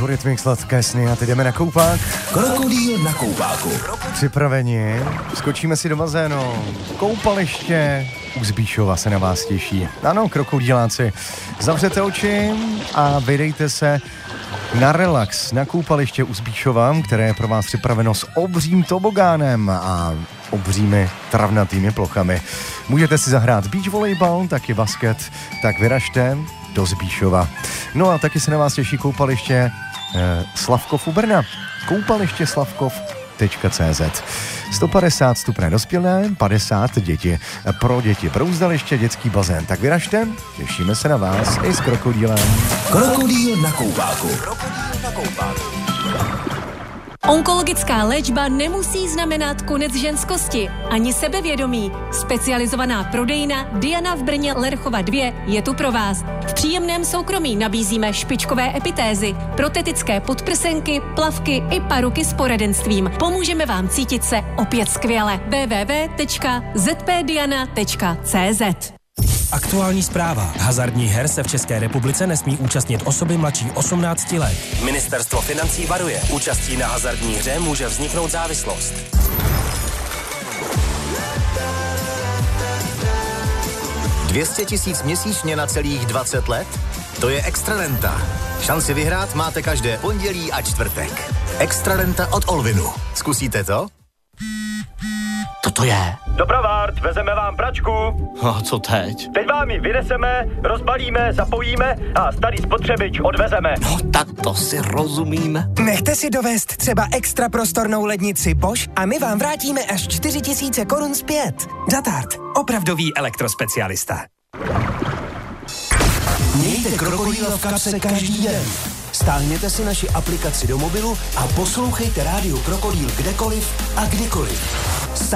pořadu Rytmik sladké sny a teď jdeme na koupák. Krokodýl na koupáku. Připraveni? Skočíme si do bazénu. Koupaliště u Zbíšova se na vás těší. Ano, krokodýláci, zavřete oči a vydejte se na relax na koupaliště u Zbíšova, které je pro vás připraveno s obřím tobogánem a obřími travnatými plochami. Můžete si zahrát beach volejbal, taky basket, tak vyražte do Zbíšova. No a taky se na vás těší koupaliště Slavkov u Brna. Koupaliště slavkov.cz 150 vstupné dospělé, 50 děti. Pro děti brouzdaliště, dětský bazén. Tak vyražte, těšíme se na vás i s krokodýlem. Krokodýl na koupáku. Onkologická léčba nemusí znamenat konec ženskosti ani sebevědomí. Specializovaná prodejna Diana v Brně Lerchova 2 je tu pro vás. V příjemném soukromí nabízíme špičkové epitézy, protetické podprsenky, plavky i paruky s poradenstvím. Pomůžeme vám cítit se opět skvěle. www.zpdiana.cz. Aktuální zpráva. Hazardních her se v České republice nesmí účastnit osoby mladší 18 let. Ministerstvo financí varuje. Účastí na hazardní hře může vzniknout závislost. $200 000 měsíčně na celých 20 let? To je Extrarenta. Šanci vyhrát máte každé pondělí a čtvrtek. Extrarenta od Olvinu. Zkusíte to? To je. Dopravárd, vezeme vám pračku. A co teď? Teď vám ji vyneseme, rozbalíme, zapojíme a starý spotřebič odvezeme. No tak to si rozumíme. Nechte si dovést třeba extra prostornou lednici Bosch a my vám vrátíme až 4 000 korun zpět. Datard, opravdový elektrospecialista. Mějte krokodýla v kapse každý den. Stáhněte si naši aplikaci do mobilu a poslouchejte rádio Krokodýl kdekoliv a kdykoliv.